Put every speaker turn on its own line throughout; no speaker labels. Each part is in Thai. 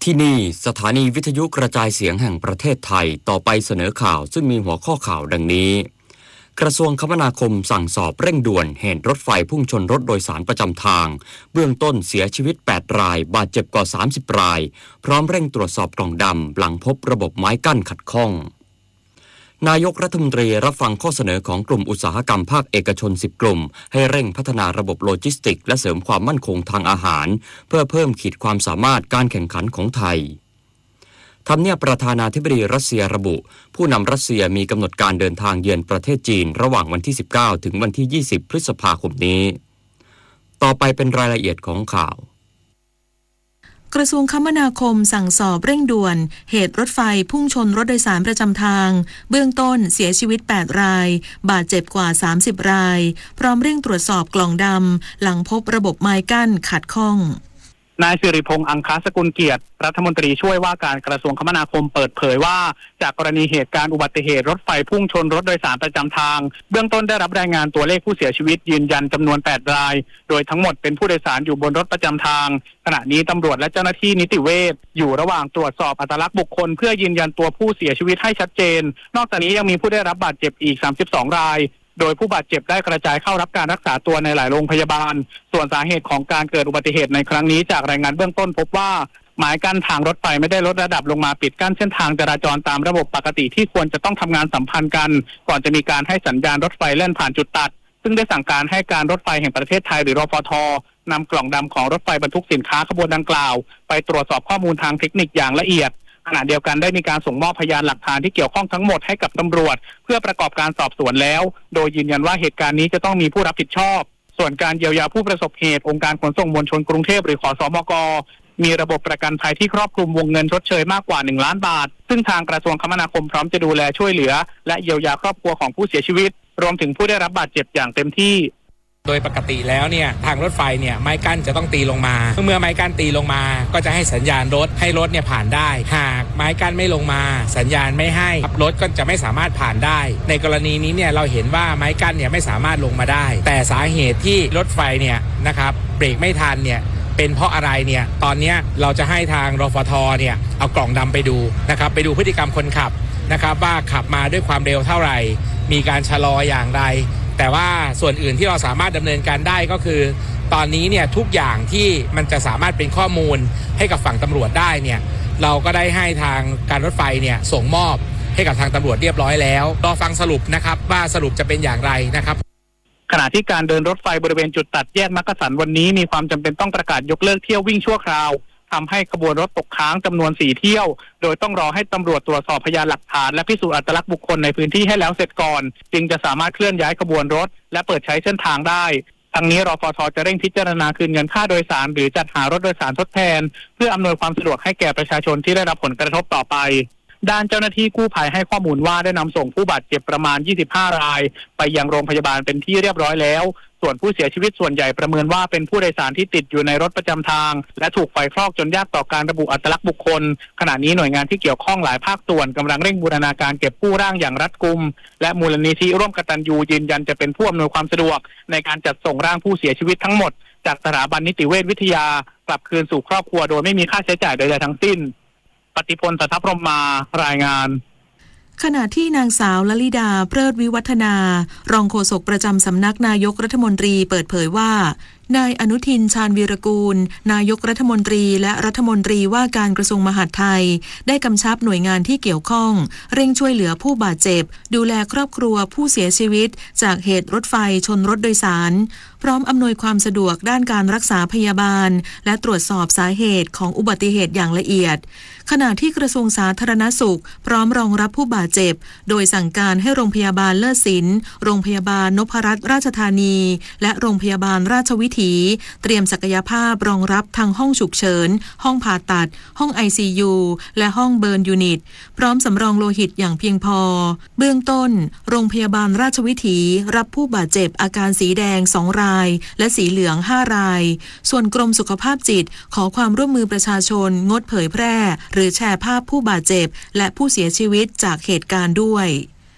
ที่นี่สถานีวิทยุกระจายเสียงแห่งประเทศไทยต่อไปเสนอข่าวซึ่งมีหัวข้อข่าวดังนี้กระทรวงคมนาคมสั่งสอบเร่งด่วนเหตุรถไฟพุ่งชนรถโดยสารประจำทางเบื้องต้นเสียชีวิต8รายบาดเจ็บกว่า30รายพร้อมเร่งตรวจสอบกล่องดำหลังพบระบบไม้กั้นขัดข้องนายกรัฐมนตรีรับฟังข้อเสนอของกลุ่มอุตสาหกรรมภาคเอกชน10กลุ่มให้เร่งพัฒนาระบบโลจิสติกส์และเสริมความมั่นคงทางอาหารเพื่อเพิ่มขีดความสามารถการแข่งขันของไทยทำเนียบประธานาธิบดีรัสเซียระบุผู้นำรัสเซียมีกำหนดการเดินทางเยือนประเทศจีนระหว่างวันที่19ถึงวันที่20พฤษภาคมนี้ต่อไปเป็นรายละเอียดของข่าว
กระทรวงคมนาคมสั่งสอบเร่งด่วนเหตุรถไฟพุ่งชนรถโดยสารประจำทางเบื้องต้นเสียชีวิต8รายบาดเจ็บกว่า30รายพร้อมเร่งตรวจสอบกล่องดำหลังพบระบบไม้กั้นขัดข้อง
นายสิริพงษ์อังคาสกุลเกียรติรัฐมนตรีช่วยว่าการกระทรวงคมนาคมเปิดเผยว่าจากกรณีเหตุการณ์อุบัติเหตุรถไฟพุ่งชนรถโดยสารประจำทางเบื้องต้นได้รับรายงานตัวเลขผู้เสียชีวิตยืนยันจำนวน8รายโดยทั้งหมดเป็นผู้โดยสารอยู่บนรถประจำทางขณะนี้ตำรวจและเจ้าหน้าที่นิติเวชอยู่ระหว่างตรวจสอบอัตลักษณ์บุคคลเพื่อยืนยันตัวผู้เสียชีวิตให้ชัดเจนนอกจากนี้ยังมีผู้ได้รับบาดเจ็บอีก32รายโดยผู้บาดเจ็บได้กระจายเข้ารับการรักษาตัวในหลายโรงพยาบาลส่วนสาเหตุของการเกิดอุบัติเหตุในครั้งนี้จากรายงานเบื้องต้นพบว่าหมายกั้นทางรถไฟไม่ได้ลดระดับลงมาปิดกั้นเส้นทางจราจรตามระบบปกติที่ควรจะต้องทำงานสัมพันธ์กันก่อนจะมีการให้สัญญาณรถไฟแล่นผ่านจุดตัดซึ่งได้สั่งการให้การรถไฟแห่งประเทศไทยหรือรฟท.นำกล่องดำของรถไฟบรรทุกสินค้าขบวนดังกล่าวไปตรวจสอบข้อมูลทางเทคนิคอย่างละเอียดขณะเดียวกันได้มีการส่งมอบพยานหลักฐานที่เกี่ยวข้องทั้งหมดให้กับตำรวจเพื่อประกอบการสอบสวนแล้วโดยยืนยันว่าเหตุการณ์นี้จะต้องมีผู้รับผิดชอบส่วนการเยียวยาผู้ประสบเหตุองค์การขนส่งมวลชนกรุงเทพหรือขสมก.มีระบบประกันภัยที่ครอบคลุมวงเงินชดเชยมากกว่า1ล้านบาทซึ่งทางกระทรวงคมนาคมพร้อมจะดูแลช่วยเหลือและเยียวยาครอบครัวของผู้เสียชีวิตรวมถึงผู้ได้รับบาดเจ็บอย่างเต็มที่
โดยปกติแล้วเนี่ยทางรถไฟเนี่ยไม้กั้นจะต้องตีลงมาเมื่อไม้กั้นตีลงมาก็จะให้สัญญาณรถให้รถเนี่ยผ่านได้หากไม้กั้นไม่ลงมาสัญญาณไม่ให้รถก็จะไม่สามารถผ่านได้ในกรณีนี้เนี่ยเราเห็นว่าไม้กั้นเนี่ยไม่สามารถลงมาได้แต่สาเหตุที่รถไฟเนี่ยนะครับเบรกไม่ทันเนี่ยเป็นเพราะอะไรเนี่ยตอนนี้เราจะให้ทางรฟท.เนี่ยเอากล่องดำไปดูนะครับไปดูพฤติกรรมคนขับนะครับว่าขับมาด้วยความเร็วเท่าไหร่มีการชะลออย่างไรแต่ว่าส่วนอื่นที่เราสามารถดำเนินการได้ก็คือตอนนี้เนี่ยทุกอย่างที่มันจะสามารถเป็นข้อมูลให้กับฝั่งตำรวจได้เนี่ยเราก็ได้ให้ทางการรถไฟเนี่ยส่งมอบให้กับทางตำรวจเรียบร้อยแล้วรอฟังสรุปนะครับว่าสรุปจะเป็นอย่างไรนะครับ
ขณะที่การเดินรถไฟบริเวณจุดตัดแยกมักกะสันวันนี้มีความจำเป็นต้องประกาศยกเลิกเที่ยววิ่งชั่วคราวทำให้ขบวนรถตกค้างจำนวน4เที่ยวโดยต้องรอให้ตำรวจตรวจสอบพยานหลักฐานและพิสูจน์อัตลักษณ์บุคคลในพื้นที่ให้แล้วเสร็จก่อนจึงจะสามารถเคลื่อนย้ายขบวนรถและเปิดใช้เส้นทางได้ทั้งนี้รฟท.จะเร่งพิจารณาคืนเงินค่าโดยสารหรือจัดหารถโดยสารทดแทนเพื่ออำนวยความสะดวกให้แก่ประชาชนที่ได้รับผลกระทบต่อไปด้านเจ้าหน้าที่กู้ภัยให้ข้อมูลว่าได้นำส่งผู้บาดเจ็บประมาณ25รายไปยังโรงพยาบาลเป็นที่เรียบร้อยแล้วส่วนผู้เสียชีวิตส่วนใหญ่ประเมินว่าเป็นผู้โดยสารที่ติดอยู่ในรถประจำทางและถูกไฟคลอกจนยากต่อการระบุอัตลักษณ์บุคคลขณะนี้หน่วยงานที่เกี่ยวข้องหลายภาคส่วนกำลังเร่งบูรณาการเก็บกู้ร่างอย่างรัดกุมและมูลนิธิร่วมกตัญญูยืนยันจะเป็นผู้อำนวยความสะดวกในการจัดส่งร่างผู้เสียชีวิตทั้งหมดจากสถาบันนิติเวชวิทยากลับคืนสู่ครอบครัวโดยไม่มีค่าใช้จ่ายใดๆทั้งสิ้นปฏิพล สัทธพรหมารายงาน
ขณะที่นางสาวลลิดาเพลิดวิวัฒนารองโฆษกประจำสำนักนายกรัฐมนตรีเปิดเผยว่านายอนุทินชาญวีรกูลนายกรัฐมนตรีและรัฐมนตรีว่าการกระทรวงมหาดไทยได้กำชับหน่วยงานที่เกี่ยวข้องเร่งช่วยเหลือผู้บาดเจ็บดูแลครอบครัวผู้เสียชีวิตจากเหตุรถไฟชนรถโดยสารพร้อมอำนวยความสะดวกด้านการรักษาพยาบาลและตรวจสอบสาเหตุของอุบัติเหตุอย่างละเอียดขณะที่กระทรวงสาธารณสุขพร้อมรองรับผู้บาดเจ็บโดยสั่งการให้โรงพยาบาลเลิศศิลป์โรงพยาบาลนพรัตน์ราชธานีและโรงพยาบาลราชวิถีเตรียมศักยภาพรองรับทั้งห้องฉุกเฉินห้องผ่าตัดห้อง ICU และห้องเบิร์นยูนิตพร้อมสำรองโลหิตอย่างเพียงพอเบื้องต้นโรงพยาบาลราชวิถีรับผู้บาดเจ็บอาการสีแดง2รายและสีเหลือง5รายส่วนกรมสุขภาพจิตขอความร่วมมือประชาชนงดเผยแพร่หรือแชร์ภาพผู้บาดเจ็บและผู้เสียชีวิตจากเหตุการณ์ด้วย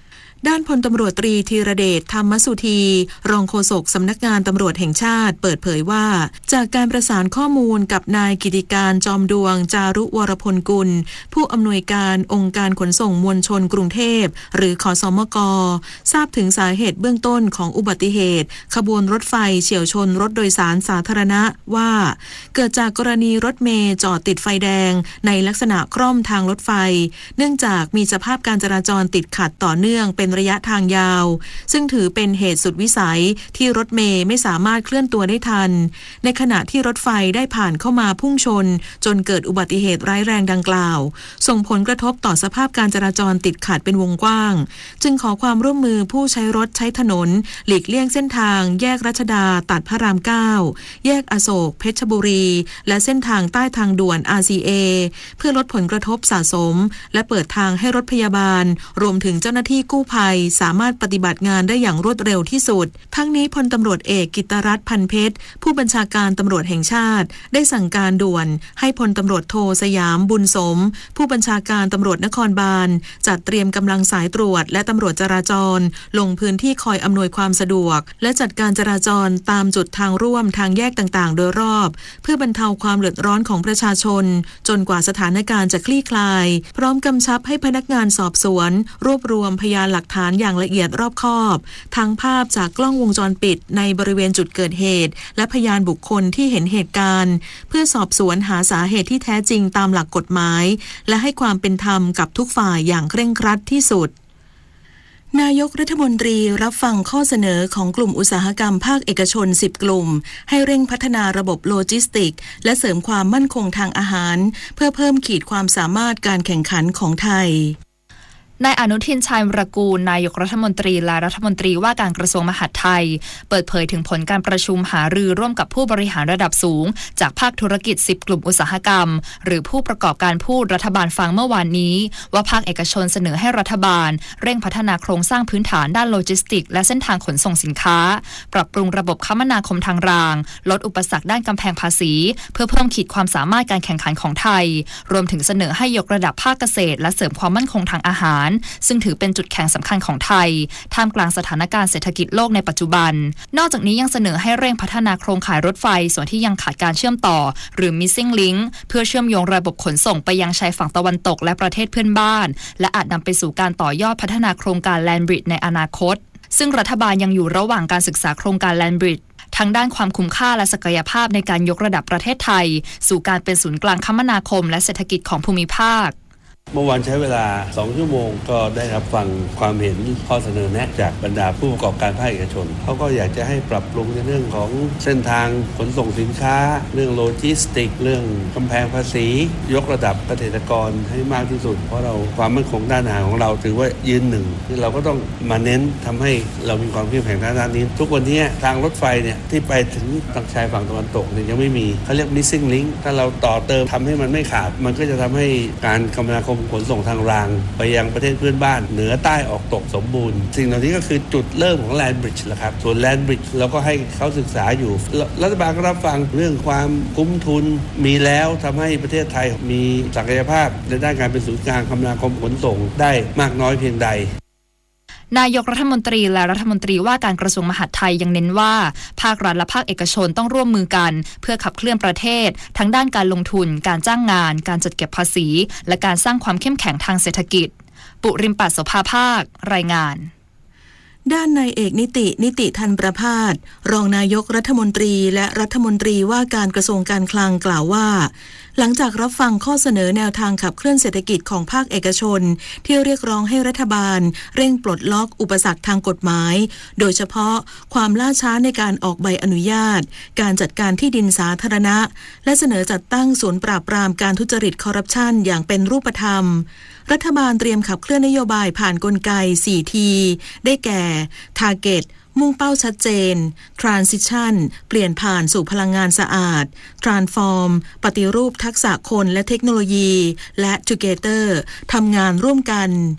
ด้านพลตำรวจตรีธีรเดชธรรมสุธีรองโฆษกสำนักงานตำรวจแห่งชาติเปิดเผยว่าจากการประสานข้อมูลกับนายกิติการจอมดวงจารุวรพลกุลผู้อำนวยการองค์การขนส่งมวลชนกรุงเทพหรือขสมก.ทราบถึงสาเหตุเบื้องต้นของอุบัติเหตุขบวนรถไฟเฉี่ยวชนรถโดยสารสาธารณะว่าเกิดจากกรณีรถเมล์จอดติดไฟแดงในลักษณะคร่อมทางรถไฟเนื่องจากมีสภาพการจราจรติดขัดต่อเนื่องเป็นระยะทางยาวซึ่งถือเป็นเหตุสุดวิสัยที่รถเมล์ไม่สามารถเคลื่อนตัวได้ทันในขณะที่รถไฟได้ผ่านเข้ามาพุ่งชนจนเกิดอุบัติเหตุร้ายแรงดังกล่าวส่งผลกระทบต่อสภาพการจราจรติดขัดเป็นวงกว้างจึงขอความร่วมมือผู้ใช้รถใช้ถนนหลีกเลี่ยงเส้นทางแยกรัชดาตัดพระราม 9แยกอโศกเพชรบุรีและเส้นทางใต้ทางด่วน RCA เพื่อลดผลกระทบสะสมและเปิดทางให้รถพยาบาลรวมถึงเจ้าหน้าที่กู้ภัยสามารถปฏิบัติงานได้อย่างรวดเร็วที่สุดทั้งนี้พลตำรวจเอกกิตรัตน์พันเพชรผู้บัญชาการตำรวจแห่งชาติได้สั่งการด่วนให้พลตำรวจโทสยามบุญสมผู้บัญชาการตำรวจนครบาลจัดเตรียมกำลังสายตรวจและตำรวจจราจรลงพื้นที่คอยอำนวยความสะดวกและจัดการจราจรตามจุดทางร่วมทางแยกต่างๆโดยรอบเพื่อบรรเทาความเดือดร้อนของประชาชนจนกว่าสถานการณ์จะคลี่คลายพร้อมกำชับให้พนักงานสอบสวนรวบรวมพยานหลักฐานอย่างละเอียดรอบคอบทั้งภาพจากกล้องวงจรปิดในบริเวณจุดเกิดเหตุและพยานบุคคลที่เห็นเหตุการณ์เพื่อสอบสวนหาสาเหตุที่แท้จริงตามหลักกฎหมายและให้ความเป็นธรรมกับทุกฝ่ายอย่างเคร่งครัดที่สุดนายกรัฐมนตรีรับฟังข้อเสนอของกลุ่มอุตสาหกรรมภาคเอกชน10กลุ่มให้เร่งพัฒนาระบบโลจิสติกส์และเสริมความมั่นคงทางอาหารเพื่อเพิ่มขีดความสามารถการแข่งขันของไทย
นายอนุทินชาญวิรากูลนายกรัฐมนตรีและรัฐมนตรีว่าการกระทรวงมหาดไทยเปิดเผยถึงผลการประชุมหารือร่วมกับผู้บริหารระดับสูงจากภาคธุรกิจ10กลุ่มอุตสาหกรรมหรือผู้ประกอบการพูดรัฐบาลฟังเมื่อวานนี้ว่าภาคเอกชนเสนอให้รัฐบาลเร่งพัฒนาโครงสร้างพื้นฐานด้านโลจิสติกส์และเส้นทางขนส่งสินค้าปรับปรุงระบบคมนาคมทางรางลดอุปสรรคด้านกำแพงภาษีเพื่อเพิ่มขีดความสามารถการแข่งขันของไทยรวมถึงเสนอให้ยกระดับภาคเกษตรและเสริมความมั่นคงทางอาหารซึ่งถือเป็นจุดแข็งสำคัญของไทยท่ามกลางสถานการณ์เศรษฐกิจโลกในปัจจุบันนอกจากนี้ยังเสนอให้เร่งพัฒนาโครงข่ายรถไฟส่วนที่ยังขาดการเชื่อมต่อหรือ missing link เพื่อเชื่อมโยงระบบขนส่งไปยังชายฝั่งตะวันตกและประเทศเพื่อนบ้านและอาจนำไปสู่การต่อยอดพัฒนาโครงการ Land Bridge ในอนาคตซึ่งรัฐบาลยังอยู่ระหว่างการศึกษาโครงการ Land Bridge ทั้งด้านความคุ้มค่าและศักยภาพในการยกระดับประเทศไทยสู่การเป็นศูนย์กลางคมนาคมและเศรษฐกิจของภูมิภาค
เมื่อวานใช้เวลา2ชั่วโมงก็ได้รับฟังความเห็นข้อเสนอแนะจากบรรดาผู้ประกอบการภาคเอกชนเขาก็อยากจะให้ปรับปรุงในเรื่องของเส้นทางขนส่งสินค้าเรื่องโลจิสติกเรื่องกำแพงภาษียกระดับเกษตรกรให้มากที่สุดเพราะเราความมั่นคงด้านอาหารของเราถือว่ายืนหนึ่งที่เราก็ต้องมาเน้นทำให้เรามีความเข้มแข็งด้านนี้ทุกวันนี้ทางรถไฟเนี่ยที่ไปถึงทางชายฝั่งตะวันตกเนี่ยยังไม่มีเขาเรียก missing link ถ้าเราต่อเติมทำให้มันไม่ขาดมันก็จะทำให้การคมนาคมขนส่งทางรางไปยังประเทศเพื่อนบ้านเหนือใต้ออกตกสมบูรณ์สิ่งเหล่านี้ก็คือจุดเริ่มของ Land Bridge แหละครับส่วน Land Bridge เราก็ให้เขาศึกษาอยู่รัฐบาลก็รับฟังเรื่องความคุ้มทุนมีแล้วทำให้ประเทศไทยมีศักยภาพในด้านการเป็นศูนย์กลางคมนาคมขนส่งได้มากน้อยเพียงใด
นายกรัฐมนตรีและรัฐมนตรีว่าการกระทรวงมหาดไทยยังเน้นว่าภาครัฐและภาคเอกชนต้องร่วมมือกันเพื่อขับเคลื่อนประเทศทั้งด้านการลงทุนการจ้างงานการจัดเก็บภาษีและการสร้างความเข้มแข็งทางเศรษฐกิจปุริมปัสโสภาภาครายงาน
ด้านนายเอกนิติธันประภาสรองนายกรัฐมนตรีและรัฐมนตรีว่าการกระทรวงการคลังกล่าวว่าหลังจากรับฟังข้อเสนอแนวทางขับเคลื่อนเศรษฐกิจของภาคเอกชนที่เรียกร้องให้รัฐบาลเร่งปลดล็อกอุปสรรคทางกฎหมายโดยเฉพาะความล่าช้าในการออกใบอนุญาตการจัดการที่ดินสาธารณะและเสนอจัดตั้งศูนย์ปราบปรามการทุจริตคอร์รัปชันอย่างเป็นรูปธรรมรัฐบาลเตรียมขับเคลื่อนนโยบายผ่านกลไก 4T ได้แก่ Target มุ่งเป้าชัดเจน Transition เปลี่ยนผ่านสู่พลังงานสะอาด Transform ปฏิรูปทักษะคนและเทคโนโลยีและ Together ทำงานร่วมกัน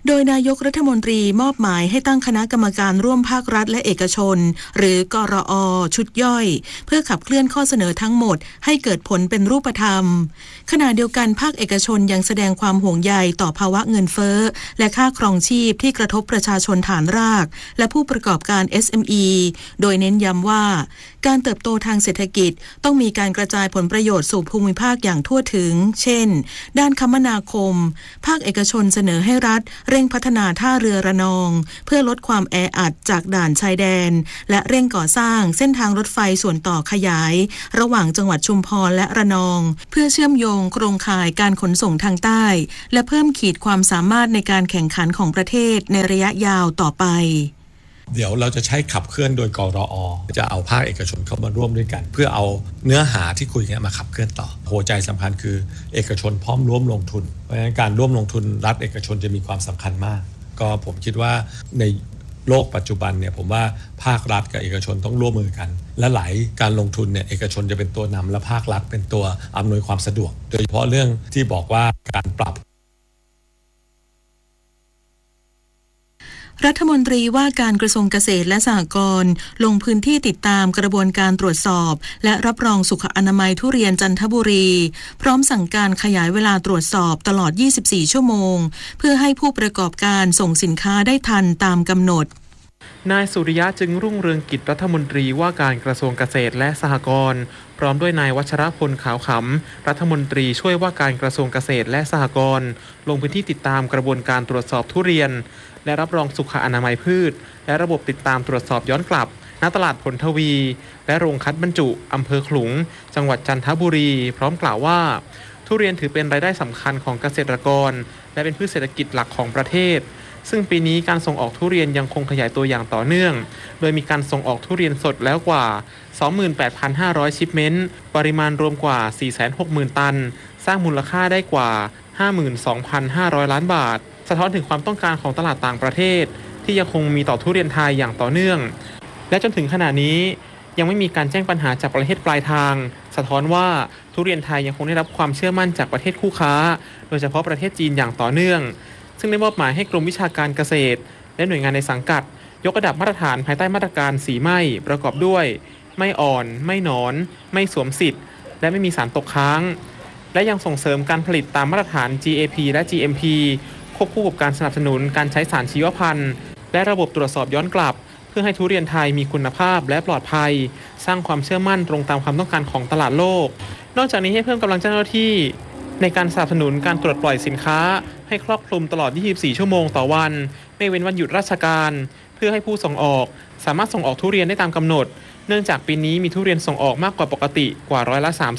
โดยนายกรัฐมนตรีมอบหมายให้ตั้งคณะกรรมการร่วมภาครัฐและเอกชนหรือกรอ.ชุดย่อยเพื่อขับเคลื่อนข้อเสนอทั้งหมดให้เกิดผลเป็นรูปธรรมขณะเดียวกันภาคเอกชนยังแสดงความห่วงใยต่อภาวะเงินเฟ้อและค่าครองชีพที่กระทบประชาชนฐานรากและผู้ประกอบการ SME โดยเน้นย้ำว่าการเติบโตทางเศรษฐกิจต้องมีการกระจายผลประโยชน์สู่ภูมิภาคอย่างทั่วถึงเช่นด้านคมนาคมภาคเอกชนเสนอให้รัฐเร่งพัฒนาท่าเรือระนองเพื่อลดความแออัดจากด่านชายแดนและเร่งก่อสร้างเส้นทางรถไฟส่วนต่อขยายระหว่างจังหวัดชุมพรและระนองเพื่อเชื่อมโยงโครงข่ายการขนส่งทางใต้และเพิ่มขีดความสามารถในการแข่งขันของประเทศในระยะยาวต่อไป
เดี๋ยวเราจะใช้ขับเคลื่อนโดยกรอ.จะเอาภาคเอกชนเข้ามาร่วมด้วยกันเพื่อเอาเนื้อหาที่คุยกันมาขับเคลื่อนต่อหัวใจสำคัญคือเอกชนพร้อมร่วมลงทุนเพราะฉะนั้นการร่วมลงทุนรัฐเอกชนจะมีความสำคัญมากก็ผมคิดว่าในโลกปัจจุบันเนี่ยผมว่าภาครัฐกับเอกชนต้องร่วมมือกันและหลายการลงทุนเนี่ยเอกชนจะเป็นตัวนำและภาครัฐเป็นตัวอำนวยความสะดวกโดยเฉพาะเรื่องที่บอกว่าการปรับ
รัฐมนตรีว่าการกระทรวงเกษตรและสหกรณ์ลงพื้นที่ติดตามกระบวนการตรวจสอบและรับรองสุขอนามัยทุเรียนจันทบุรีพร้อมสั่งการขยายเวลาตรวจสอบตลอด24ชั่วโมงเพื่อให้ผู้ประกอบการส่งสินค้าได้ทันตามกำหนด
นายสุริยะจึงรุ่งเรืองกิจรัฐมนตรีว่าการกระทรวงเกษตรและสหกรณ์พร้อมด้วยนายวัชรพลขาวขำรัฐมนตรีช่วยว่าการกระทรวงเกษตรและสหกรณ์ลงพื้นที่ติดตามกระบวนการตรวจสอบทุเรียนและรับรองสุขอนามัยพืชและระบบติดตามตรวจสอบย้อนกลับณตลาดผลทวีและโรงคัดบรรจุอำเภอขลุงจังหวัดจันทบุรีพร้อมกล่าวว่าทุเรียนถือเป็นรายได้สำคัญของเกษตรกรและเป็นพืชเศรษฐกิจหลักของประเทศซึ่งปีนี้การส่งออกทุเรียนยังคงขยายตัวอย่างต่อเนื่องโดยมีการส่งออกทุเรียนสดแล้วกว่า 28,500 ชิปเมนต์ปริมาณรวมกว่า 460,000 ตันสร้างมูลค่าได้กว่า 52,500 ล้านบาทสะท้อนถึงความต้องการของตลาดต่างประเทศที่ยังคงมีต่อทุเรียนไทยอย่างต่อเนื่องและจนถึงขณะนี้ยังไม่มีการแจ้งปัญหาจากประเทศปลายทางสะท้อนว่าทุเรียนไทยยังคงได้รับความเชื่อมั่นจากประเทศคู่ค้าโดยเฉพาะประเทศจีนอย่างต่อเนื่องซึ่งได้มอบหมายให้กรมวิชาการเกษตรและหน่วยงานในสังกัดยกระดับมาตรฐานภายใต้มาตรการสีไหม้ประกอบด้วยไม่อ่อนไม่หนอนไม่สวมสิทธิ์และไม่มีสารตกค้างและยังส่งเสริมการผลิตตามมาตรฐาน GAP และ GMP ควบคู่กับการสนับสนุนการใช้สารชีวพันธุ์และระบบตรวจสอบย้อนกลับเพื่อให้ทุเรียนไทยมีคุณภาพและปลอดภัยสร้างความเชื่อมั่นตรงตามความต้องการของตลาดโลกนอกจากนี้ให้เพิ่มกำลังเจ้าหน้าที่ในการสนับสนุนการตรวจปล่อยสินค้าให้ครอบคลุมตลอด24ชั่วโมงต่อวันไม่เว้นวันหยุดราชการเพื่อให้ผู้ส่งออกสามารถส่งออกทุเรียนได้ตามกำหนดเนื่องจากปีนี้มีทุเรียนส่งออกมากกว่าปกติกว่า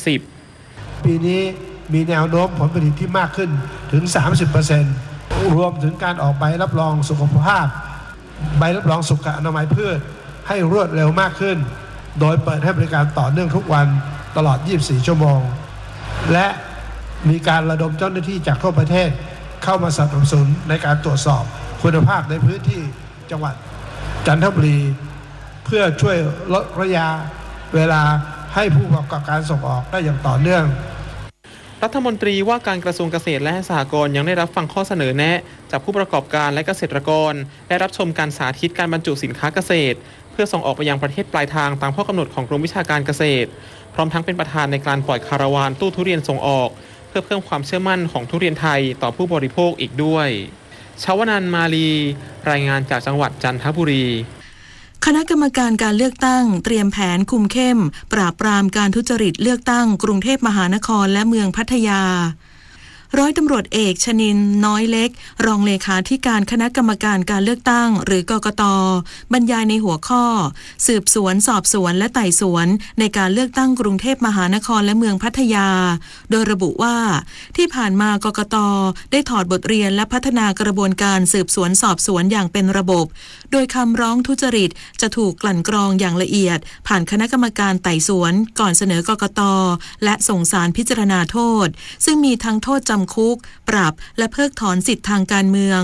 30%
ปีนี้มีแนวโน้มผลผลิตที่มากขึ้นถึง 30%รวมถึงการออกใบรับรองสุขภาพใบรับรองสุขอนามัยพืชให้รวดเร็วมากขึ้นโดยเปิดให้บริการต่อเนื่องทุกวันตลอด24ชั่วโมงและมีการระดมเจ้าหน้าที่จากทั่วประเทศเข้ามาสนับสนุนในการตรวจสอบคุณภาพในพื้นที่จังหวัดจันทบุรีเพื่อช่วยลดระยะเวลาให้ผู้ประกอบการส่งออกได้อย่างต่อเนื่อง
รัฐมนตรีว่าการกระทรวงเกษตรและสหกรณ์ยังได้รับฟังข้อเสนอแนะจากผู้ประกอบการและเกษตรกรและรับชมการสาธิตการบรรจุสินค้าเกษตรเพื่อส่งออกไปยังประเทศปลายทางตามข้อกำหนดของกรมวิชาการเกษตรพร้อมทั้งเป็นประธานในการปล่อยคาราวานตู้ทุเรียนส่งออกเพื่อเพิ่มความเชื่อมั่นของทุเรียนไทยต่อผู้บริโภคอีกด้วยชวนันท์มาลีรายงานจากจังหวัดจันทบุรี
คณะกรรมการการเลือกตั้งเตรียมแผนคุมเข้มปราบปรามการทุจริตเลือกตั้งกรุงเทพมหานครและเมืองพัทยาร้อยตำรวจเอกชนินทร์น้อยเล็กรองเลขาธิการคณะกรรมการการเลือกตั้งหรือกกต.บรรยายในหัวข้อสืบสวนสอบสวนและไต่สวนในการเลือกตั้งกรุงเทพมหานครและเมืองพัทยาโดยระบุว่าที่ผ่านมากกต.ได้ถอดบทเรียนและพัฒนากระบวนการสืบสวนสอบสวนอย่างเป็นระบบโดยคำร้องทุจริตจะถูกกลั่นกรองอย่างละเอียดผ่านคณะกรรมการไต่สวนก่อนเสนอกกต.และส่งศาลพิจารณาโทษซึ่งมีทั้งโทษจำคุกปรับและเพิกถอนสิทธิทางการเมือง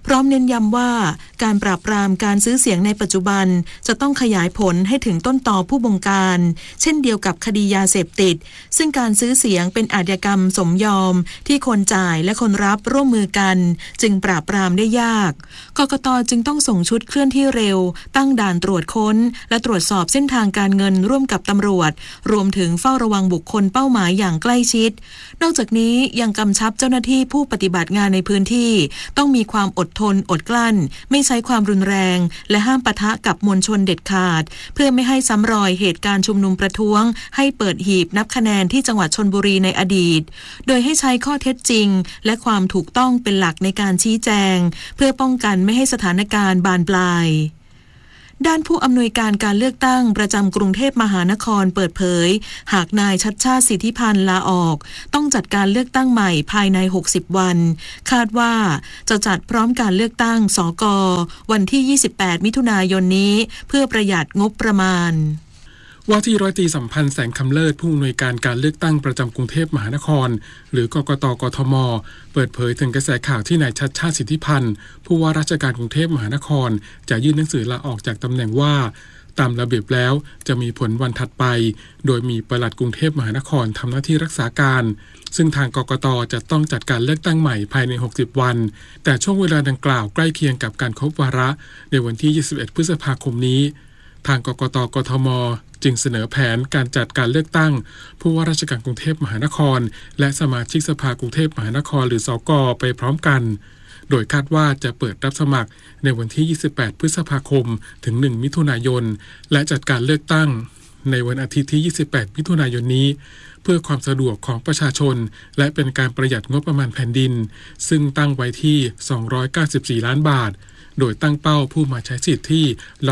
พร้อมเน้นย้ำว่าการปราบปรามการซื้อเสียงในปัจจุบันจะต้องขยายผลให้ถึงต้นตอผู้บงการเช่นเดียวกับคดียาเสพติดซึ่งการซื้อเสียงเป็นอาชญากรรมสมยอมที่คนจ่ายและคนรับร่วมมือกันจึงปราบปรามได้ยากกกต.จึงต้องส่งชุดเคลื่อนที่เร็วตั้งด่านตรวจค้นและตรวจสอบเส้นทางการเงินร่วมกับตำรวจรวมถึงเฝ้าระวังบุคคลเป้าหมายอย่างใกล้ชิดนอกจากนี้ยังกำชับเจ้าหน้าที่ผู้ปฏิบัติงานในพื้นที่ต้องมีความอดทนอดกลั้นไม่ใช้ความรุนแรงและห้ามปะทะกับมวลชนเด็ดขาดเพื่อไม่ให้ซ้ำรอยเหตุการณ์ชุมนุมประท้วงให้เปิดหีบนับคะแนนที่จังหวัดชลบุรีในอดีตโดยให้ใช้ข้อเท็จจริงและความถูกต้องเป็นหลักในการชี้แจงเพื่อป้องกันไม่ให้สถานการณ์บานปลายด้านผู้อำนวยการการเลือกตั้งประจำกรุงเทพมหานครเปิดเผยหากนายชัชชาติ สิทธิพันธ์ลาออกต้องจัดการเลือกตั้งใหม่ภายใน60วันคาดว่าจะจัดพร้อมการเลือกตั้งสก.วันที่28มิถุนายนนี้เพื่อประหยัดงบประมาณ
ว่าที่ร้อยตรีสัมพันธ์แสงคำเลิศผู้อำนวยการการเลือกตั้งประจำกรุงเทพมหานครหรือกกต.กทม.เปิดเผยถึงกระแสข่าวที่นายชัชชาติ สิทธิพันธ์ผู้ว่าราชการกรุงเทพมหานครจะยื่นหนังสือลาออกจากตำแหน่งว่าตามระเบียบแล้วจะมีผลวันถัดไปโดยมีปลัดกรุงเทพมหานครทำหน้าที่รักษาการซึ่งทางกกต.จะต้องจัดการเลือกตั้งใหม่ภายใน60วันแต่ช่วงเวลาดังกล่าวใกล้เคียงกับการครบวาระในวันที่21พฤษภาคมนี้ทางกกต.กทม.จึงเสนอแผนการจัดการเลือกตั้งผู้ว่าราชการกรุงเทพมหานครและสมาชิกสภากรุงเทพมหานครหรือสก.ไปพร้อมกันโดยคาดว่าจะเปิดรับสมัครในวันที่28พฤษภาคมถึง1มิถุนายนและจัดการเลือกตั้งในวันอาทิตย์ที่28มิถุนายนนี้เพื่อความสะดวกของประชาชนและเป็นการประหยัดงบประมาณแผ่นดินซึ่งตั้งไว้ที่294ล้านบาทโดยตั้งเป้าผู้มาใช้สิทธิ์ที่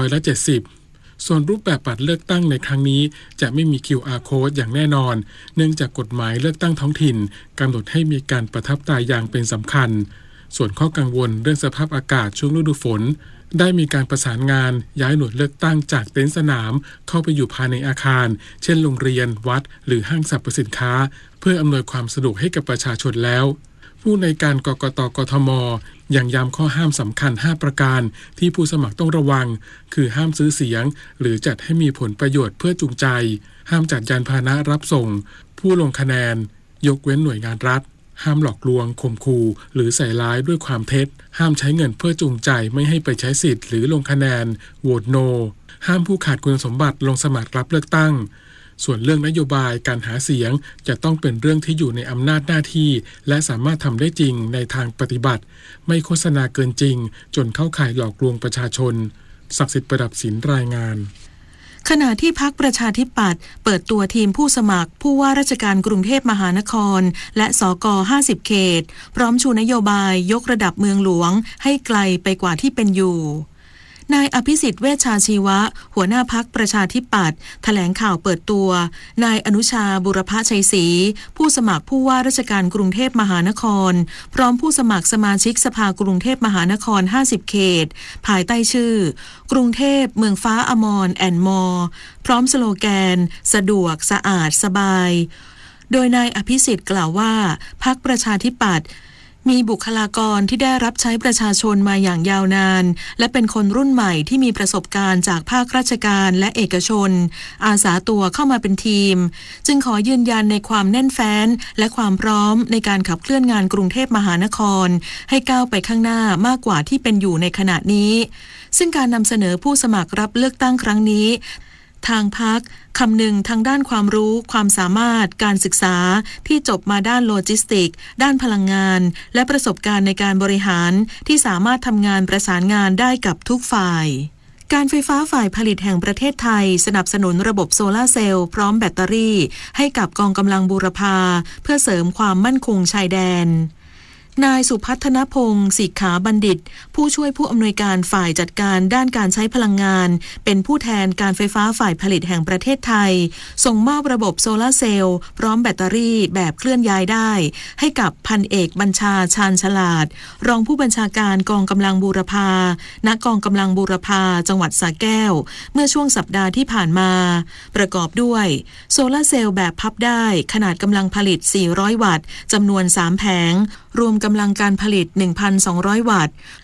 70%ส่วนรูปแบบบัตรเลือกตั้งในครั้งนี้จะไม่มี QR Code อย่างแน่นอนเนื่องจากกฎหมายเลือกตั้งท้องถิ่นกำหนดให้มีการประทับตราอย่างเป็นสำคัญส่วนข้อกังวลเรื่องสภาพอากาศช่วงฤดูฝนได้มีการประสานงานย้ายหน่วยเลือกตั้งจากเต็นท์สนามเข้าไปอยู่ภายในอาคารเช่นโรงเรียนวัดหรือห้างสรรพสินค้าเพื่ออำนวยความสะดวกให้กับประชาชนแล้วผู้ในการกกต.กทม.ยังย้ำข้อห้ามสำคัญ5ประการที่ผู้สมัครต้องระวังคือห้ามซื้อเสียงหรือจัดให้มีผลประโยชน์เพื่อจูงใจห้ามจัดยานพาหนะรับส่งผู้ลงคะแนนยกเว้นหน่วยงานรัฐห้ามหลอกลวงข่มขู่หรือใส่ร้ายด้วยความเท็จห้ามใช้เงินเพื่อจูงใจไม่ให้ไปใช้สิทธิ์หรือลงคะแนนโหวตโนห้ามผู้ขาดคุณสมบัติลงสมัครรับเลือกตั้งส่วนเรื่องนโยบายการหาเสียงจะต้องเป็นเรื่องที่อยู่ในอำนาจหน้าที่และสามารถทำได้จริงในทางปฏิบัติไม่โฆษณาเกินจริงจนเข้าข่ายหลอกลวงประชาชนศักดิ์สิทธิ์ประดับศิลป์รายงาน
ขณะที่พรรคประชาธิปัตย์เปิดตัวทีมผู้สมัครผู้ว่าราชการกรุงเทพมหานครและสก50เขตพร้อมชูนโยบายยกระดับเมืองหลวงให้ไกลไปกว่าที่เป็นอยู่นายอภิสิทธิ์เวชชาชีวะหัวหน้าพรรคประชาธิปัตย์แถลงข่าวเปิดตัวนายอนุชาบุรพชัยศรีผู้สมัครผู้ว่าราชการกรุงเทพมหานครพร้อมผู้สมัครสมาชิกสภากรุงเทพมหานคร50เขตภายใต้ชื่อกรุงเทพเมืองฟ้าอมรแอนด์มอร์พร้อมสโลแกนสะดวกสะอาดสบายโดยนายอภิสิทธิ์กล่าวว่าพรรคประชาธิปัตย์มีบุคลากรที่ได้รับใช้ประชาชนมาอย่างยาวนานและเป็นคนรุ่นใหม่ที่มีประสบการณ์จากภาคราชการและเอกชนอาสาตัวเข้ามาเป็นทีมจึงขอยืนยันในความแน่นแฟ้นและความพร้อมในการขับเคลื่อนงานกรุงเทพมหานครให้ก้าวไปข้างหน้ามากกว่าที่เป็นอยู่ในขณะนี้ซึ่งการนำเสนอผู้สมัครรับเลือกตั้งครั้งนี้ทางพรรคคำนึงทางด้านความรู้ความสามารถการศึกษาที่จบมาด้านโลจิสติกด้านพลังงานและประสบการณ์ในการบริหารที่สามารถทำงานประสานงานได้กับทุกฝ่ายการไฟฟ้าฝ่ายผลิตแห่งประเทศไทยสนับสนุนระบบโซลาร์เซลล์พร้อมแบตเตอรี่ให้กับกองกำลังบูรพาเพื่อเสริมความมั่นคงชายแดนนายสุพัฒนพงศ์ศิกขาบัณฑิตผู้ช่วยผู้อำนวยการฝ่ายจัดการด้านการใช้พลังงานเป็นผู้แทนการไฟฟ้าฝ่ายผลิตแห่งประเทศไทยส่งมอบระบบโซลาร์เซลล์พร้อมแบตเตอรี่แบบเคลื่อนย้ายได้ให้กับพันเอกบัญชาชาญฉลาดรองผู้บัญชาการกองกำลังบูรพาณกองกำลังบูรพาจังหวัดสระแก้วเมื่อช่วงสัปดาห์ที่ผ่านมาประกอบด้วยโซลาร์เซลล์แบบพับได้ขนาดกำลังผลิต400วัตต์จำนวน3แผงรวมกำลังการผลิต 1,200 วัตต์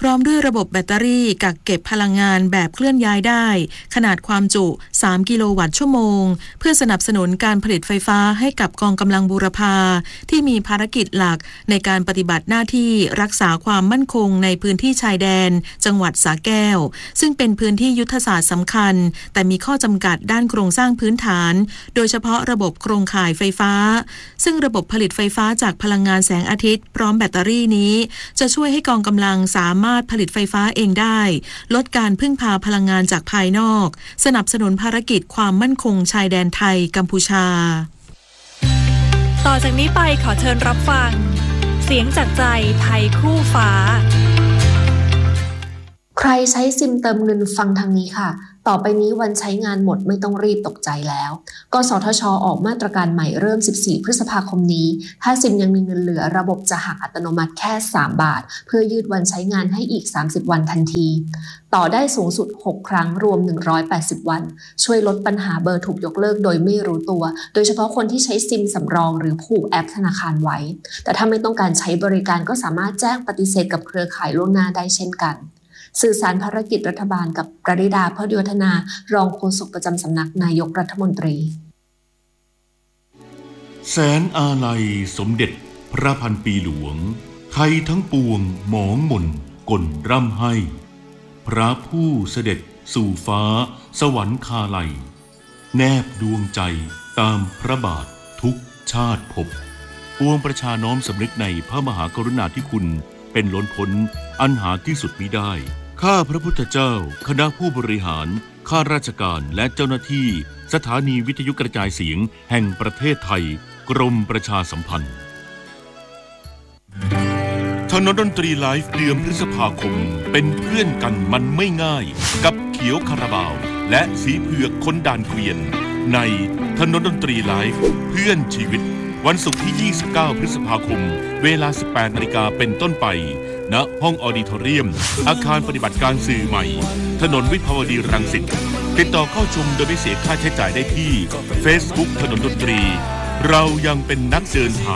พร้อมด้วยระบบแบตเตอรี่กักเก็บพลังงานแบบเคลื่อนย้ายได้ขนาดความจุ3กิโลวัตต์ชั่วโมงเพื่อสนับสนุนการผลิตไฟฟ้าให้กับกองกำลังบูรพาที่มีภารกิจหลักในการปฏิบัติหน้าที่รักษาความมั่นคงในพื้นที่ชายแดนจังหวัดสระแก้วซึ่งเป็นพื้นที่ยุทธศาสตร์สำคัญแต่มีข้อจำกัดด้านโครงสร้างพื้นฐานโดยเฉพาะระบบโครงข่ายไฟฟ้าซึ่งระบบผลิตไฟฟ้าจากพลังงานแสงอาทิตย์พร้อมแบตเตอรี่นี้จะช่วยให้กองกำลังสามารถผลิตไฟฟ้าเองได้ลดการพึ่งพาพลังงานจากภายนอกสนับสนุนภารกิจความมั่นคงชายแดนไทยกัมพูชา
ต่อจากนี้ไปขอเชิญรับฟังเสียงจากใจไทยคู่ฟ้า
ใครใช้ซิมเติมเงินฟังทางนี้ค่ะต่อไปนี้วันใช้งานหมดไม่ต้องรีบตกใจแล้วกสทช.ออกมาตรการใหม่เริ่ม14พฤษภาคมนี้ถ้าซิมยังมีเงินเหลือระบบจะหักอัตโนมัติแค่3 บาทเพื่อยืดวันใช้งานให้อีก30วันทันทีต่อได้สูงสุด6ครั้งรวม180วันช่วยลดปัญหาเบอร์ถูกยกเลิกโดยไม่รู้ตัวโดยเฉพาะคนที่ใช้ซิมสำรองหรือผูกแอปธนาคารไว้แต่ถ้าไม่ต้องการใช้บริการก็สามารถแจ้งปฏิเสธกับเครือข่ายล่วงหน้าได้เช่นกันสื่อสารภารกิจรัฐบาลกับปริดา พฤวัฒนารองโฆษกประจำสำนักนายกรัฐมนตรี
แสนอาลัยสมเด็จพระพันปีหลวงไทยทั้งปวงหมองหม่นก่นร่ำให้พระผู้เสด็จสู่ฟ้าสวรรคาลัยแนบดวงใจตามพระบาททุกชาติภพปวงประชาน้อมสำนึกในพระมหากรุณาธิคุณเป็นล้นพ้นอันหาที่สุดมิได้ข้าพระพุทธเจ้าคณะผู้บริหารข้าราชการและเจ้าหน้าที่สถานีวิทยุกระจายเสียงแห่งประเทศไทยกรมประชาสัมพันธ์ถนนดนตรีไลฟ์เดือนพฤษภาคมเป็นเพื่อนกันมันไม่ง่ายกับเขียวคาราบาวและสีเผือกคนด่านเกวียนในถนนดนตรีไลฟ์เพื่อนชีวิตวันศุกร์ที่29พฤษภาคมเวลา 18 นาฬิกาเป็นต้นไปณห้องออดิทอเรียมอาคารปฏิบัติการสื่อใหม่ถนนวิภาวดีรังสิตติดต่อเข้าชมโดยไม่เสียค่าใช้จ่ายได้ที่ Facebook ถนนดนตรีเรายังเป็นนักเดินทาง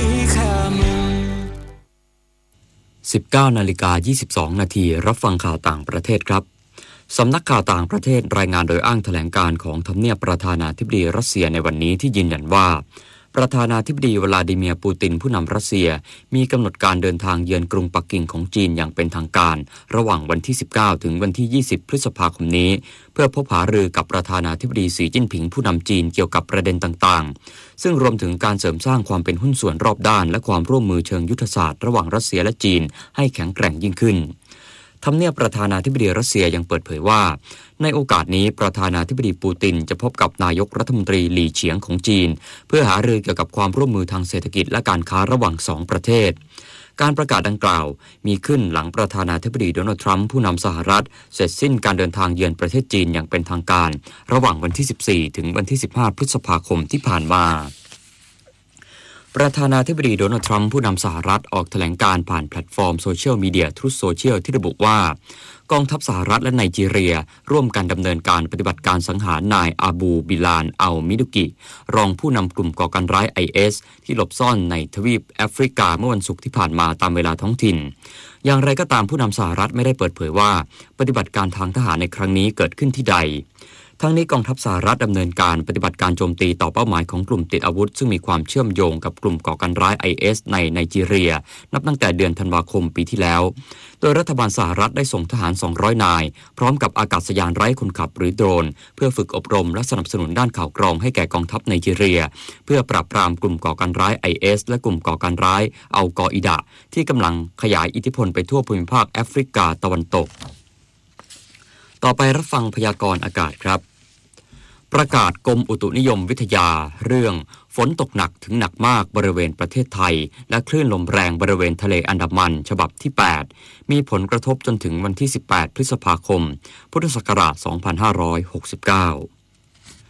19:22 นาทีรับฟังข่าวต่างประเทศครับสำนักข่าวต่างประเทศรายงานโดยอ้างแถลงการของทำเนียบประธานาธิบดีรัสเซียในวันนี้ที่ยืนยันว่าประธานาธิบดีวลาดิเมียร์ปูตินผู้นำรัสเซียมีกำหนดการเดินทางเยือนกรุงปักกิ่งของจีนอย่างเป็นทางการระหว่างวันที่19ถึงวันที่20พฤษภาคมนี้เพื่อพบหารือกับประธานาธิบดีสีจิ้นผิงผู้นำจีนเกี่ยวกับประเด็นต่างๆซึ่งรวมถึงการเสริมสร้างความเป็นหุ้นส่วนรอบด้านและความร่วมมือเชิงยุทธศาสตร์ระหว่างรัสเซียและจีนให้แข็งแกร่งยิ่งขึ้นทำเนียบประธานาธิบดีรัสเซียยังเปิดเผยว่าในโอกาสนี้ประธานาธิบดีปูตินจะพบกับนายกรัฐมนตรีหลี่เฉียงของจีนเพื่อหารือเกี่ยวกับความร่วมมือทางเศรษฐกิจและการค้าระหว่าง2ประเทศการประกาศดังกล่าวมีขึ้นหลังประธานาธิบดีโดนัลด์ทรัมป์ผู้นำสหรัฐเสร็จสิ้นการเดินทางเยือนประเทศจีนอย่างเป็นทางการระหว่างวันที่14ถึงวันที่15พฤษภาคมที่ผ่านมาประธานาธิบดีโดนัลด์ทรัมป์ผู้นำสหรัฐออกแถลงการผ่านแพลตฟอร์มโซเชียลมีเดียทรูธโซเชียลที่ระบุว่ากองทัพสหรัฐและไนจีเรียร่วมกันดำเนินการปฏิบัติการสังหารนายอาบูบิลานอัลมิดุกิรองผู้นำกลุ่มก่อการร้าย IS ที่หลบซ่อนในทวีปแอฟริกาเมื่อวันศุกร์ที่ผ่านมาตามเวลาท้องถิ่นอย่างไรก็ตามผู้นำสหรัฐไม่ได้เปิดเผยว่าปฏิบัติการทางทหารในครั้งนี้เกิดขึ้นที่ใดทั้งนี้กองทัพสหรัฐดำเนินการปฏิบัติการโจมตีต่อเป้าหมายของกลุ่มติดอาวุธซึ่งมีความเชื่อมโยงกับกลุ่มก่อการร้าย IS ในไนจีเรียนับตั้งแต่เดือนธันวาคมปีที่แล้วโดยรัฐบาลสหรัฐได้ส่งทหาร200นายพร้อมกับอากาศยานไร้คนขับหรือโดรนเพื่อฝึกอบรมและสนับสนุนด้านข่าวกรองให้แก่กองทัพไนจีเรียเพื่อปราบปรามกลุ่มก่อการร้าย IS และกลุ่มก่อการร้ายอัลกออิดะที่กำลังขยายอิทธิพลไปทั่วภูมิภาคแอฟริกาตะวันตกต่อไปรับฟังพยากรณ์อากาศครับประกาศกรมอุตุนิยมวิทยาเรื่องฝนตกหนักถึงหนักมากบริเวณประเทศไทยและคลื่นลมแรงบริเวณทะเลอันดามันฉบับที่8มีผลกระทบจนถึงวันที่18พฤษภาคมพุทธศักราช2569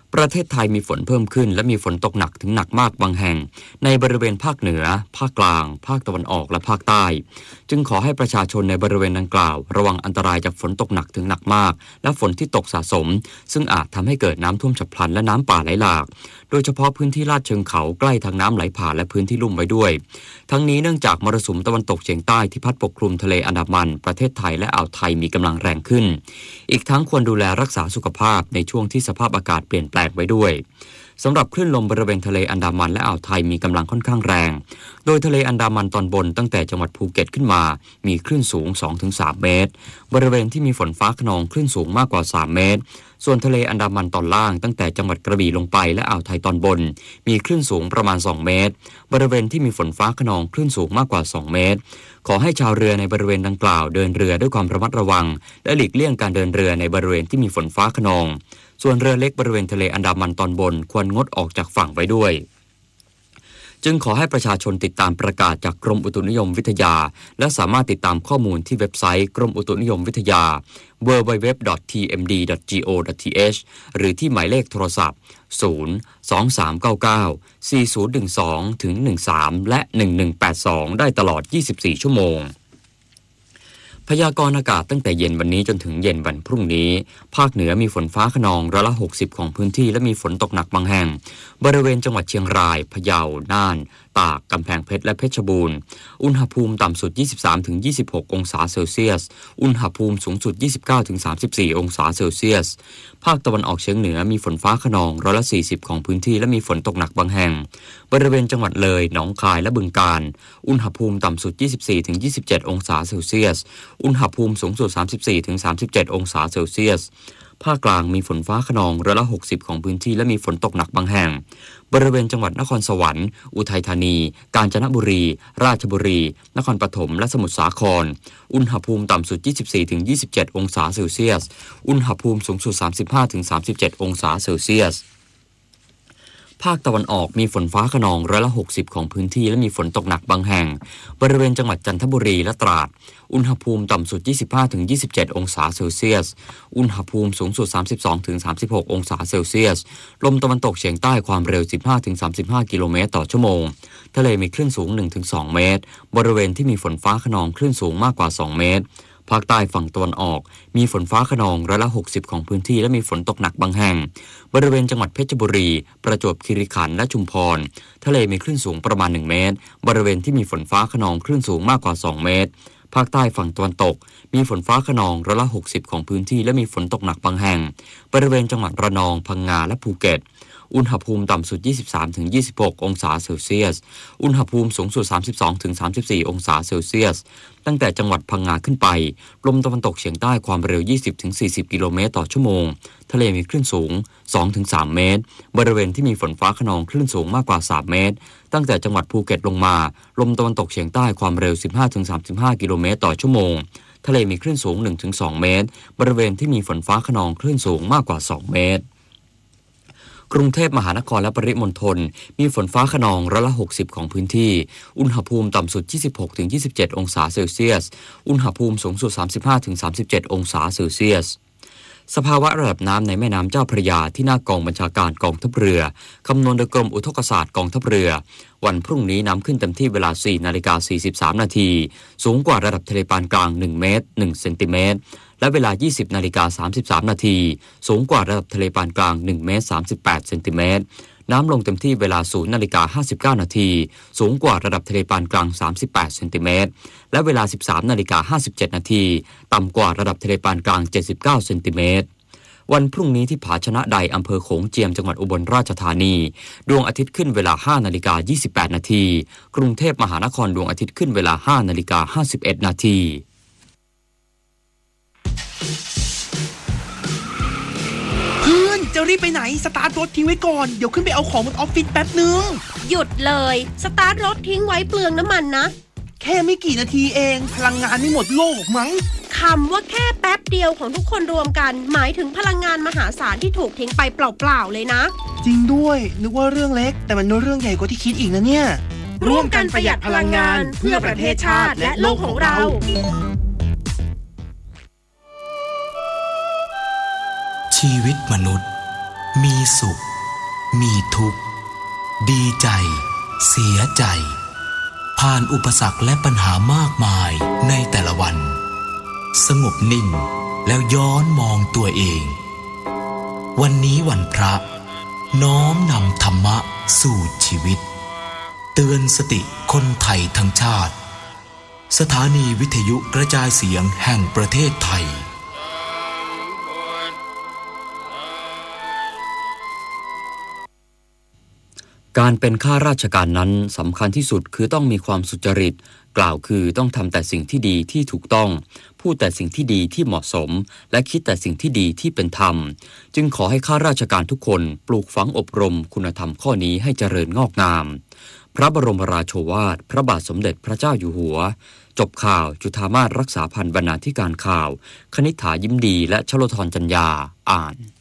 ประเทศไทยมีฝนเพิ่มขึ้นและมีฝนตกหนักถึงหนักมากบางแห่งในบริเวณภาคเหนือภาคกลางภาคตะวันออกและภาคใต้จึงขอให้ประชาชนในบริเวณดังกล่าวระวังอันตรายจากฝนตกหนักถึงหนักมากและฝนที่ตกสะสมซึ่งอาจทำให้เกิดน้ำท่วมฉับพลันและน้ำป่าไหลหลากโดยเฉพาะพื้นที่ลาดเชิงเขาใกล้ทางน้ำไหลผ่านและพื้นที่ลุ่มไว้ด้วยทั้งนี้เนื่องจากมรสุมตะวันตกเฉียงใต้ที่พัดปกคลุมทะเลอันดามันประเทศไทยและอ่าวไทยมีกำลังแรงขึ้นอีกทั้งควรดูแลรักษาสุขภาพในช่วงที่สภาพอากาศเปลี่ยนแปลงไว้ด้วยสำหรับคลื่นลมบริเวณทะเลอันดามันและอ่าวไทยมีกำลังค่อนข้างแรงโดยทะเลอันดามันตอนบนตั้งแต่จังหวัดภูเก็ตขึ้นมามีคลื่นสูง 2-3 เมตรบริเวณที่มีฝนฟ้าคะนองคลื่นสูงมากกว่า3เมตรส่วนทะเลอันดามันตอนล่างตั้งแต่จังหวัดกระบี่ลงไปและอ่าวไทยตอนบนมีคลื่นสูงประมาณ2เมตรบริเวณที่มีฝนฟ้าคะนองคลื่นสูงมากกว่า2เมตรขอให้ชาวเรือในบริเวณดังกล่าวเดินเรือด้วยความระมัดระวังและหลีกเลี่ยงการเดินเรือในบริเวณที่มีฝนฟ้าคะนองส่วนเรือเล็กบริเวณทะเลอันดามันตอนบนควรงดออกจากฝั่งไว้ด้วยจึงขอให้ประชาชนติดตามประกาศจากกรมอุตุนิยมวิทยาและสามารถติดตามข้อมูลที่เว็บไซต์กรมอุตุนิยมวิทยา www.tmd.go.th หรือที่หมายเลขโทรศัพท์ 023994012-13 และ 1182 ได้ตลอด 24 ชั่วโมงพยากรณ์อากาศตั้งแต่เย็นวันนี้จนถึงเย็นวันพรุ่งนี้ภาคเหนือมีฝนฟ้าคะนอง60%ของพื้นที่และมีฝนตกหนักบางแห่งบริเวณจังหวัดเชียงรายพะเยาน่านตากกำแพงเพชรและเพชรบูรณ์อุณหภูมิต่ำสุด 23-26 องศาเซลเซียสอุณหภูมิสูงสุด 29-34 องศาเซลเซียสภาคตะวันออกเฉียงเหนือมีฝนฟ้าคะนอง40%ของพื้นที่และมีฝนตกหนักบางแห่งบริเวณจังหวัดเลยหนองคายและบึงกาฬอุณหภูมิต่ำสุด 24-27 องศาเซลเซียสอุณหภูมิสูงสุด 34-37 องศาเซลเซียสภาคกลางมีฝนฟ้าคะนอง60%ของพื้นที่และมีฝนตกหนักบางแห่งบริเวณจังหวัดนครสวรรค์อุทัยธานีกาญจนบุรีราชบุรีนครปฐมและสมุทรสาครอุณหภูมิต่ำสุด 24-27 องศาเซลเซียสอุณหภูมิสูงสุด 35-37 องศาเซลเซียสภาคตะวันออกมีฝนฟ้าคะนอง60%ของพื้นที่และมีฝนตกหนักบางแห่งบริเวณจังหวัดจันทบุรีและตราดอุณหภูมิต่ำสุด 25-27 องศาเซลเซียสอุณหภูมิสูงสุด 32-36 องศาเซลเซียสลมตะวันตกเฉียงใต้ความเร็ว 15-35 กิโลเมตรต่อชั่วโมงทะเลมีคลื่นสูง 1-2 เมตรบริเวณที่มีฝนฟ้าคะนองคลื่นสูงมากกว่า2เมตรภาคใต้ฝั่งตะวันออกมีฝนฟ้าคะนอง60%ของพื้นที่และมีฝนตกหนักบางแห่งบริเวณจังหวัดเพชรบุรีประจวบคีรีขันธ์และชุมพรทะเลมีคลื่นสูงประมาณ1เมตรบริเวณที่มีฝนฟ้าคะนองคลื่นสูงมากกว่า2เมตรภาคใต้ฝั่งตะวันตกมีฝนฟ้าคะนอง60%ของพื้นที่และมีฝนตกหนักบางแห่งบริเวณจังหวัดระนองพังงาและภูเก็ตอุณหภูมิต่ำสุด 23-26 องศาเซลเซียสอุณหภูมิสูงสุด 32-34 องศาเซลเซียสตั้งแต่จังหวัดพังงาขึ้นไปลมตะวันตกเฉียงใต้ความเร็ว 20-40 กิโลเมตรต่อชั่วโมงทะเลมีคลื่นสูง 2-3 เมตรบริเวณที่มีฝนฟ้าคะนองคลื่นสูงมากกว่า3เมตรตั้งแต่จังหวัดภูเก็ตลงมาลมตะวันตกเฉียงใต้ความเร็ว 15-35 กิโลเมตรต่อชั่วโมงทะเลมีคลื่นสูง 1-2 เมตรบริเวณที่มีฝนฟ้าคะนองคลื่นสูงมากกว่า2เมตรกรุงเทพมหานครและปริมณฑลมีฝนฟ้าคะนอง60%ของพื้นที่อุณหภูมิต่ำสุด 26-27 องศาเซลเซียสอุณหภูมิสูงสุด 35-37 องศาเซลเซียสสภาวะระดับน้ำในแม่น้ำเจ้าพระยาที่หน้ากองบัญชาการกองทัพเรือคำนวณโดยกรมอุทกศาสตร์กองทัพเรือวันพรุ่งนี้น้ำขึ้นเต็มที่เวลา 4:43 นาทีสูงกว่าระดับทะเลปานกลาง1เมตร1เซนติเมตรและเวลา 20:33 นาทีสูงกว่าระดับทะเลปานกลาง1เมตร38เซนติเมตรน้ำลงเต็มที่เวลา 0:59 นาทีสูงกว่าระดับทะเลปานกลาง38เซนติเมตรและเวลา 13:57 นาทีต่ำกว่าระดับทะเลปานกลาง79เซนติเมตรวันพรุ่งนี้ที่ผาชนะใดอำเภอโขงเจียมจังหวัดอุบลราชธานีดวงอาทิตย์ขึ้นเวลา 5:28 นาทีกรุงเทพมหานครดวงอาทิตย์ขึ้นเวลา 5:51 นาที
เพื่อนจะรีบไปไหนสตาร์ทรถทิ้งไว้ก่อนเดี๋ยวขึ้นไปเอาของบนออฟฟิศแป๊บนึง
หยุดเลยสตาร์ทรถทิ้งไว้เปลืองน้ำมันนะ
แค่ไม่กี่นาทีเองพลังงานไม่หมดโลกมั้ง
คำว่าแค่แป๊บเดียวของทุกคนรวมกันหมายถึงพลังงานมหาศาลที่ถูกทิ้งไปเปล่าๆเลยนะ
จริงด้วยนึกว่าเรื่องเล็กแต่มันเรื่องใหญ่กว่าที่คิดอีกนะเนี่ย
ร่วมกันประหยัดพลังงานเพื่อประเทศชาติและโลกของเรา
ชีวิตมนุษย์มีสุขมีทุกข์ดีใจเสียใจผ่านอุปสรรคและปัญหามากมายในแต่ละวันสงบนิ่งแล้วย้อนมองตัวเองวันนี้วันพระน้อมนำธรรมะสู่ชีวิตเตือนสติคนไทยทั้งชาติสถานีวิทยุกระจายเสียงแห่งประเทศไทย
การเป็นข้าราชการนั้นสำคัญที่สุดคือต้องมีความสุจริตกล่าวคือต้องทำแต่สิ่งที่ดีที่ถูกต้องพูดแต่สิ่งที่ดีที่เหมาะสมและคิดแต่สิ่งที่ดีที่เป็นธรรมจึงขอให้ข้าราชการทุกคนปลูกฝังอบรมคุณธรรมข้อนี้ให้เจริญงอกงามพระบรมราโชวาทพระบาทสมเด็จพระเจ้าอยู่หัวจบข่าวจุฑามาสรักษาพันธ์บรรณาธิการข่าวคณิษฐายิ้มดีและชโลธรจัญญาอ่าน